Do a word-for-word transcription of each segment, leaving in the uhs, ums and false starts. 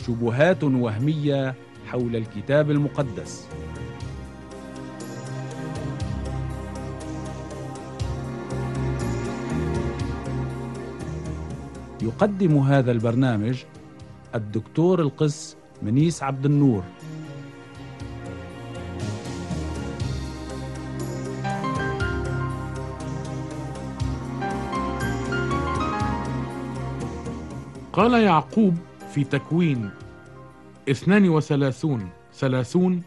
شبهات وهمية حول الكتاب المقدس. يقدم هذا البرنامج الدكتور القس منيس عبد النور. قال يعقوب في تكوين اثنان وثلاثون ثلاثون: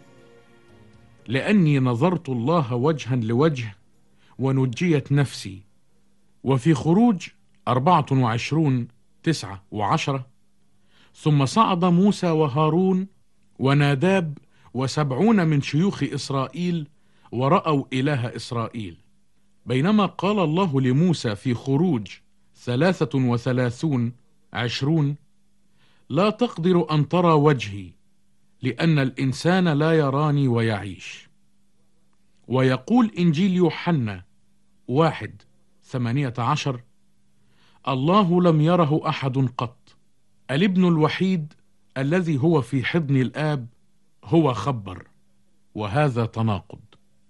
لأني نظرت الله وجها لوجه ونجيت نفسي. وفي خروج أربعة وعشرون تسعة وعشرة: ثم صعد موسى وهارون وناداب وسبعون من شيوخ إسرائيل ورأوا إله إسرائيل. بينما قال الله لموسى في خروج ثلاثة وثلاثون عشرون: لا تقدر أن ترى وجهي لأن الإنسان لا يراني ويعيش. ويقول إنجيل يوحنا واحد ثمانية عشر: الله لم يره أحد قط، الابن الوحيد الذي هو في حضن الآب هو خبر. وهذا تناقض.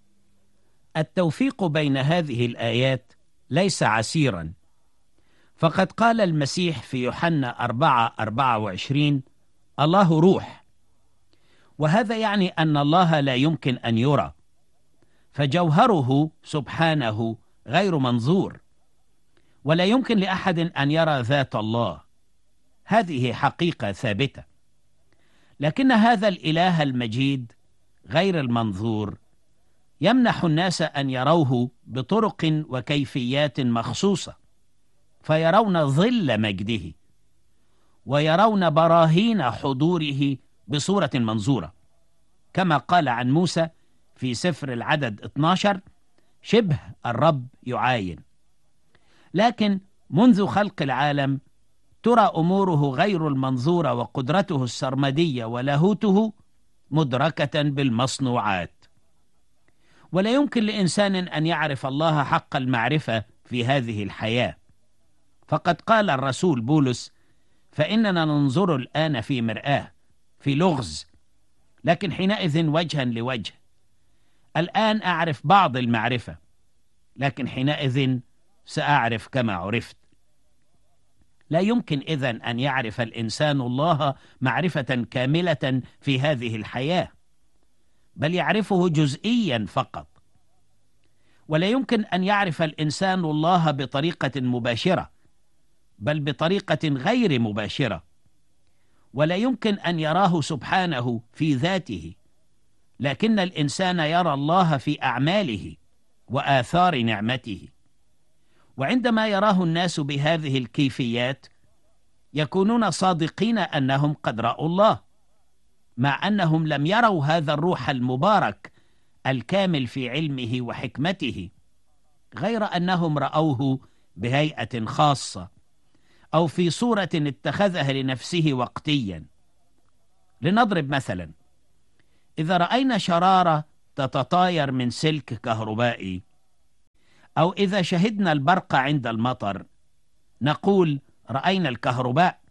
التوفيق بين هذه الآيات ليس عسيرا، فقد قال المسيح في يوحنا أربعة أربعة وعشرين: الله روح، وهذا يعني أن الله لا يمكن أن يرى، فجوهره سبحانه غير منظور، ولا يمكن لأحد أن يرى ذات الله. هذه حقيقة ثابتة. لكن هذا الإله المجيد غير المنظور يمنح الناس أن يروه بطرق وكيفيات مخصوصة، فيرون ظل مجده ويرون براهين حضوره بصورة منظورة، كما قال عن موسى في سفر العدد اثنا عشر: شبه الرب يعاين. لكن منذ خلق العالم ترى أموره غير المنظورة، وقدرته السرمدية ولاهوته مدركة بالمصنوعات. ولا يمكن لإنسان أن يعرف الله حق المعرفة في هذه الحياة، فقد قال الرسول بولس: فإننا ننظر الآن في مرآة في لغز، لكن حينئذ وجها لوجه. الآن أعرف بعض المعرفة، لكن حينئذ سأعرف كما عرفت. لا يمكن إذن أن يعرف الإنسان الله معرفة كاملة في هذه الحياة، بل يعرفه جزئيا فقط. ولا يمكن أن يعرف الإنسان الله بطريقة مباشرة، بل بطريقة غير مباشرة. ولا يمكن أن يراه سبحانه في ذاته، لكن الإنسان يرى الله في أعماله وآثار نعمته. وعندما يراه الناس بهذه الكيفيات يكونون صادقين أنهم قد رأوا الله، مع أنهم لم يروا هذا الروح المبارك الكامل في علمه وحكمته، غير أنهم رأوه بهيئة خاصة أو في صورة اتخذها لنفسه وقتيا. لنضرب مثلا: إذا رأينا شرارة تتطاير من سلك كهربائي، أو إذا شهدنا البرق عند المطر، نقول رأينا الكهرباء،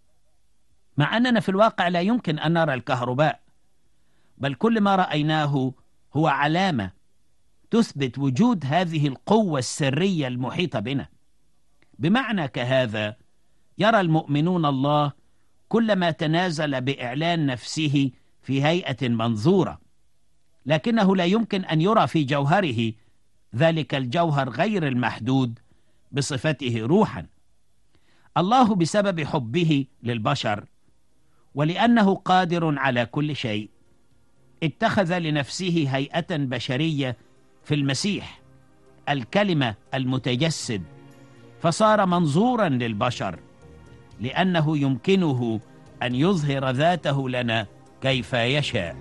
مع أننا في الواقع لا يمكن أن نرى الكهرباء، بل كل ما رأيناه هو علامة تثبت وجود هذه القوة السرية المحيطة بنا. بمعنى كهذا يرى المؤمنون الله كلما تنازل بإعلان نفسه في هيئة منظورة، لكنه لا يمكن أن يرى في جوهره ذلك الجوهر غير المحدود بصفته روحا. الله بسبب حبه للبشر ولأنه قادر على كل شيء اتخذ لنفسه هيئة بشرية في المسيح الكلمة المتجسد، فصار منظورا للبشر، لأنه يمكنه أن يظهر ذاته لنا كيف يشاء.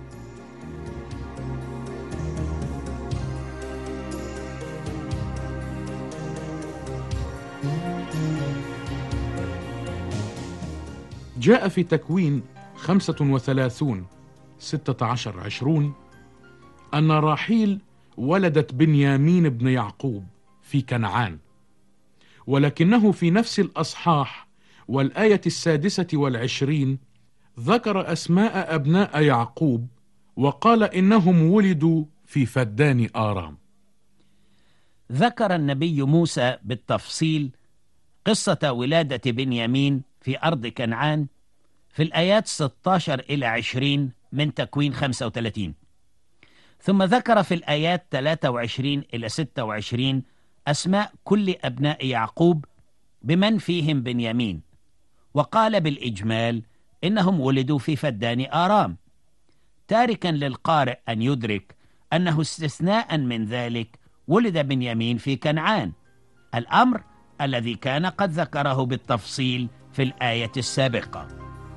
جاء في تكوين خمسة وثلاثون ستة عشر عشرون أن راحيل ولدت بنيامين بن يعقوب في كنعان، ولكنه في نفس الأصحاح والآية السادسة والعشرين ذكر أسماء أبناء يعقوب وقال إنهم ولدوا في فدان آرام. ذكر النبي موسى بالتفصيل قصة ولادة بنيامين في أرض كنعان في الآيات ستة عشر إلى عشرين من تكوين خمسة وثلاثين، ثم ذكر في الآيات ثلاثة وعشرين إلى ستة وعشرين أسماء كل أبناء يعقوب بمن فيهم بنيامين، وقال بالإجمال إنهم ولدوا في فدان آرام، تاركا للقارئ أن يدرك أنه استثناء من ذلك ولد بنيامين في كنعان، الأمر الذي كان قد ذكره بالتفصيل في الآية السابقة.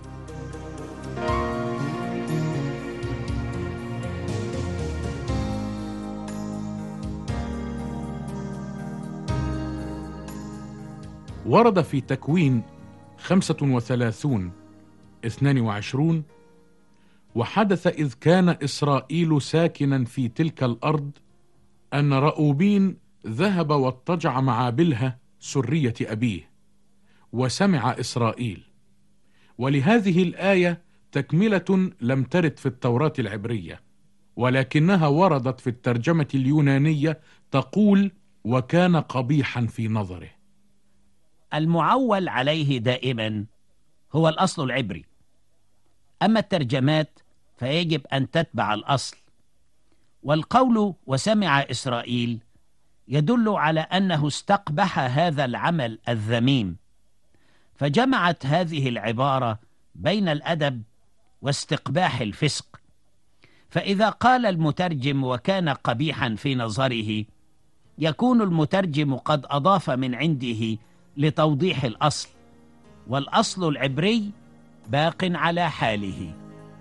ورد في تكوين خمسة وثلاثون اثنان وعشرون: وحدث إذ كان إسرائيل ساكنا في تلك الأرض أن رأوبين ذهب واضطجع مع بلهة سرية أبيه، وسمع إسرائيل. ولهذه الآية تكملة لم ترد في التوراة العبرية، ولكنها وردت في الترجمة اليونانية تقول: وكان قبيحا في نظره. المعول عليه دائما هو الأصل العبري، أما الترجمات فيجب أن تتبع الأصل. والقول وسمع إسرائيل يدل على أنه استقبح هذا العمل الذميم، فجمعت هذه العبارة بين الأدب واستقباح الفسق. فإذا قال المترجم وكان قبيحا في نظره، يكون المترجم قد أضاف من عنده لتوضيح الأصل، والأصل العبري باق على حاله.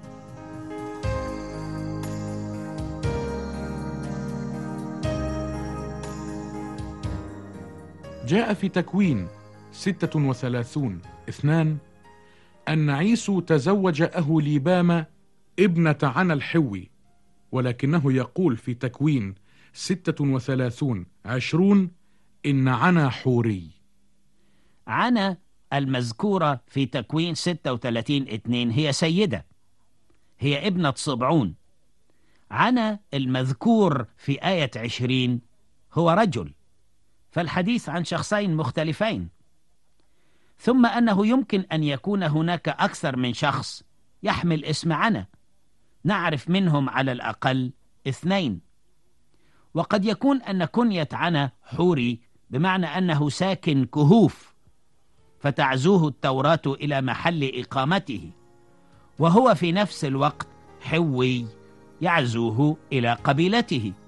جاء في تكوين ستة وثلاثون اثنان أن عيسو تزوج أهوليبام ابنة عنا الحوي، ولكنه يقول في تكوين ستة وثلاثون عشرون إن عنا حوري. عنا المذكورة في تكوين ستة وثلاثين اثنين هي سيدة، هي ابنة صبعون. عنا المذكور في آية عشرين هو رجل، فالحديث عن شخصين مختلفين. ثم أنه يمكن أن يكون هناك أكثر من شخص يحمل اسم عنا، نعرف منهم على الأقل اثنين. وقد يكون أن كنية عنا حوري بمعنى أنه ساكن كهوف، فتعزوه التوراة إلى محل إقامته، وهو في نفس الوقت حوي يعزوه إلى قبيلته.